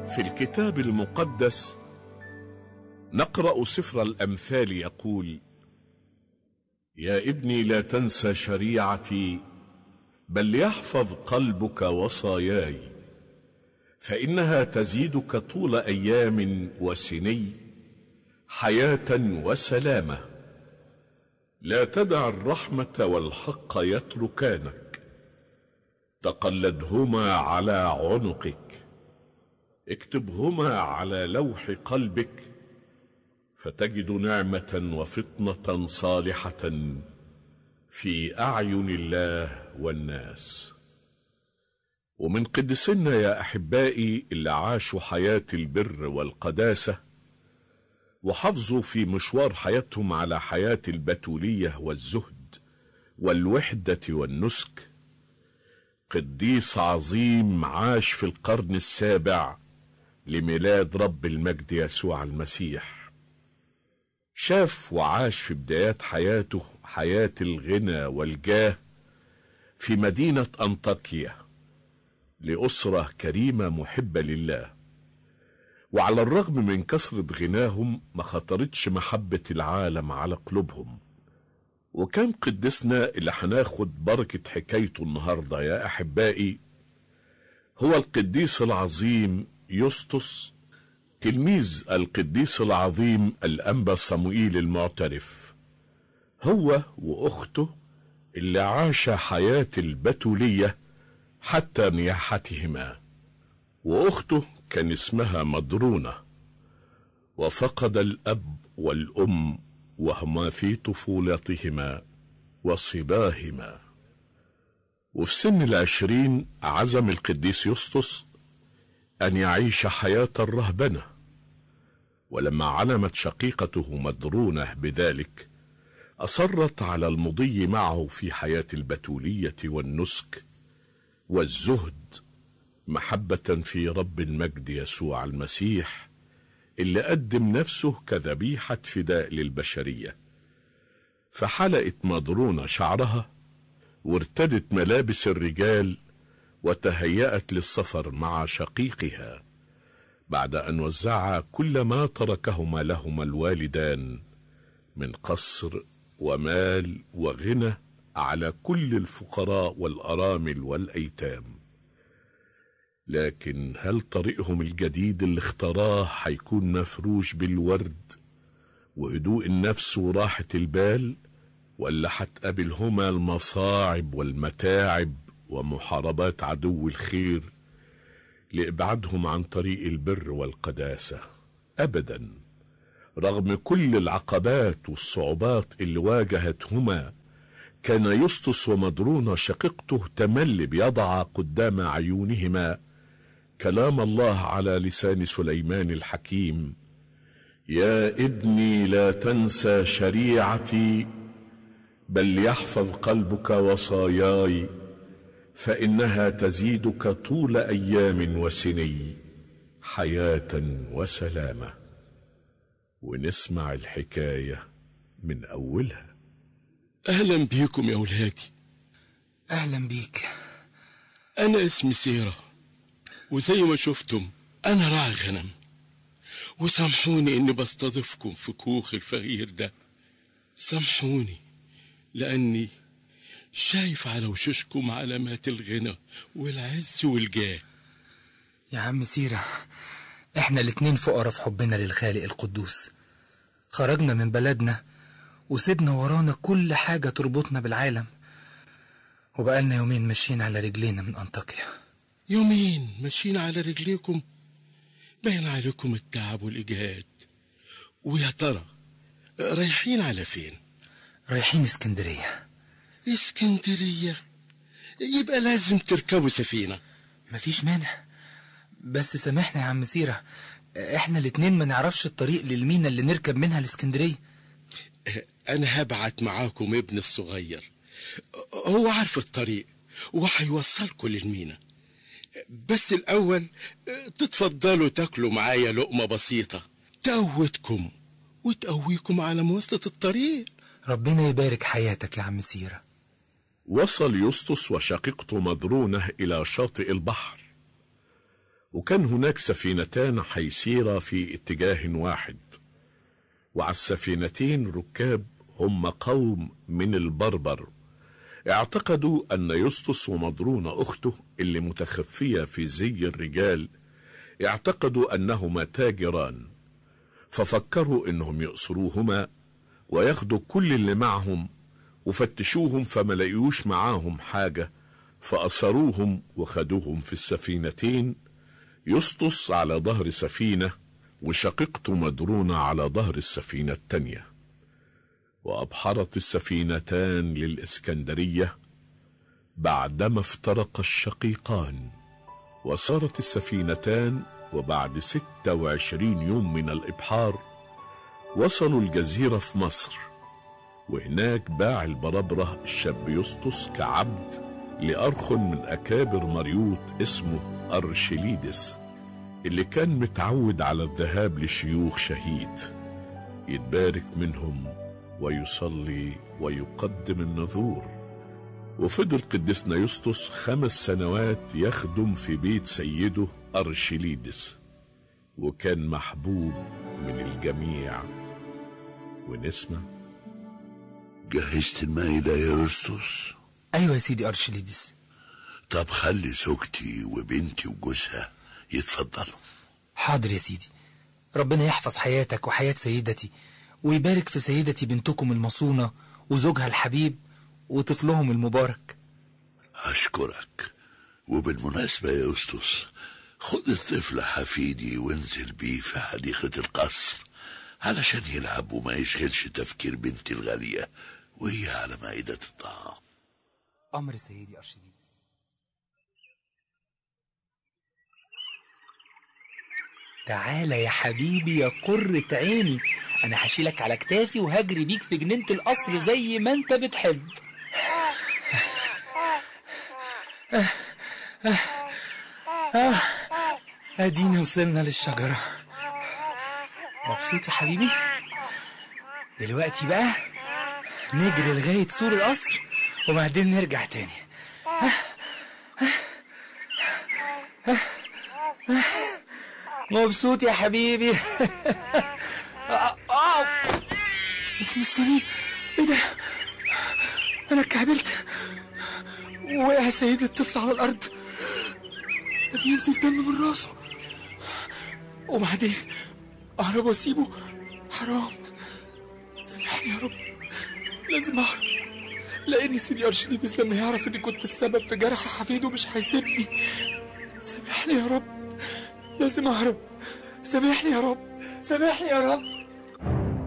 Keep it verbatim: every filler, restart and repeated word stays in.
في الكتاب المقدس نقرأ سفر الأمثال يقول: يا ابني لا تنسى شريعتي، بل يحفظ قلبك وصاياي، فإنها تزيدك طول أيام وسني، حياة وسلامة. لا تدع الرحمة والحق يتركانك، تقلدهما على عنقك، اكتبهما على لوح قلبك، فتجد نعمة وفطنة صالحة في أعين الله والناس. ومن قدسنا يا أحبائي اللي عاشوا حياة البر والقداسة وحافظوا في مشوار حياتهم على حياة البتولية والزهد والوحدة والنسك، قديس عظيم عاش في القرن السابع لميلاد رب المجد يسوع المسيح. شاف وعاش في بدايات حياته حياة الغنى والجاه في مدينة أنطاكيا لأسرة كريمة محبة لله، وعلى الرغم من كثرة غناهم ما خطرتش محبة العالم على قلوبهم. وكان قدسنا اللي هناخد بركة حكايته النهاردة يا أحبائي هو القديس العظيم يسطس، تلميذ القديس العظيم الأنبا صموئيل المعترف، هو وأخته اللي عاش حياة البتولية حتى نياحتهما. وأخته كان اسمها مدرونة، وفقد الأب والأم وهما في طفولتهما وصباهما. وفي سن العشرين عزم القديس يسطس أن يعيش حياة الرهبنة، ولما علمت شقيقته مدرونة بذلك أصرت على المضي معه في حياة البتولية والنسك والزهد، محبة في رب المجد يسوع المسيح اللي قدم نفسه كذبيحة فداء للبشرية. فحلقت مدرونة شعرها وارتدت ملابس الرجال وتهيأت للسفر مع شقيقها، بعد أن وزعا كل ما تركهما لهما الوالدان من قصر ومال وغنى على كل الفقراء والأرامل والأيتام. لكن هل طريقهم الجديد اللي اختاراه هيكون مفروش بالورد وهدوء النفس وراحة البال، ولا هتقابلهما المصاعب والمتاعب ومحاربات عدو الخير لإبعادهم عن طريق البر والقداسة؟ أبدا، رغم كل العقبات والصعوبات اللي واجهتهما كان يسطس ومدرونة شقيقته تملي بيضع قدام عيونهما كلام الله على لسان سليمان الحكيم: يا ابني لا تنسى شريعتي، بل يحفظ قلبك وصاياي، فإنها تزيدك طول أيام وسني، حياة وسلامة. ونسمع الحكاية من أولها. أهلا بيكم يا أولادي. أهلا بيك. أنا اسمي سيرة، وزي ما شفتم أنا راعي غنم، وسامحوني إني بستضيفكم في كوخ الفقير ده. سامحوني لأني شايف على وشوشكم علامات الغنى والعز والجاه. يا عم سيرة، احنا الاتنين فقراء في حبنا للخالق القدوس. خرجنا من بلدنا وسيبنا ورانا كل حاجة تربطنا بالعالم، وبقالنا يومين ماشيين على رجلينا من أنطاكيا. يومين ماشيين على رجليكم؟ باين عليكم التعب والإجهاد. ويا ترى رايحين على فين؟ رايحين اسكندرية. اسكندرية؟ يبقى لازم تركبوا سفينة. مفيش مانع، بس سامحنا يا عم سيرة، احنا الاتنين ما نعرفش الطريق للمينا اللي نركب منها الاسكندرية. انا هبعت معاكم ابن الصغير، هو عارف الطريق وهيوصلكم للمينا. بس الاول تتفضلوا تاكلوا معايا لقمة بسيطة تقوتكم وتقويكم على مواصلة الطريق. ربنا يبارك حياتك يا عم سيرة. وصل يسطس وشقيقته مدرونة إلى شاطئ البحر، وكان هناك سفينتان حيسيرا في اتجاه واحد، وعلى السفينتين ركاب هم قوم من البربر. اعتقدوا أن يسطس ومضرون أخته اللي متخفية في زي الرجال اعتقدوا أنهما تاجران، ففكروا أنهم يأسروهما وياخدوا كل اللي معهم، وفتشوهم فما لقيوش معاهم حاجة، فأسروهم وخدوهم في السفينتين، يسطس على ظهر سفينة وشقيقته مدرونة على ظهر السفينة التانية. وأبحرت السفينتان للإسكندرية بعدما افترق الشقيقان، وصارت السفينتان وبعد ستة وعشرين يوم من الإبحار وصلوا الجزيرة في مصر، وهناك باع البربرة الشاب يسطس كعبد لأرخن من أكابر مريوط اسمه أرشليدس، اللي كان متعود على الذهاب لشيوخ شهيد يتبارك منهم ويصلي ويقدم النذور. وفضل قدسنا يسطس خمس سنوات يخدم في بيت سيده أرشليدس، وكان محبوب من الجميع. ونسمع. جهزت المائدة يا يسطس؟ أيوة يا سيدي أرشليدس. طب خلي زوجتي وبنتي وجوزها يتفضلوا. حاضر يا سيدي، ربنا يحفظ حياتك وحياة سيدتي، ويبارك في سيدتي بنتكم المصونة وزوجها الحبيب وطفلهم المبارك. أشكرك. وبالمناسبة يا يسطس، خد الطفل حفيدي وانزل بيه في حديقة القصر علشان يلعب وما يشغلش تفكير بنتي الغالية وهي على مائدة الطعام. أمر سيدي أرشليدس. تعالى يا حبيبي يا قرة عيني، أنا هشيلك على كتافي وهجري بيك في جنينة القصر زي ما أنت بتحب. آه آه آه أدينا وصلنا للشجرة. مبسوط يا حبيبي؟ دلوقتي بقى نجري لغاية سور القصر وبعدين نرجع تاني. آه آه آه آه مبسوط يا حبيبي. آه آه بسم الصليب، ايه ده؟ انا اتكعبلت ووقع سيدي الطفل على الارض، ده بينزف دم من راسه، وبعدين اهرب واسيبه؟ حرام، سامحني يا رب، لازم اهرب، لان سيدي أرشليدس لما يعرف اني كنت السبب في جرح حفيده مش هيسيبني. سامحني يا رب، لازم اهرب، سامحني يا رب، سامحني يا رب.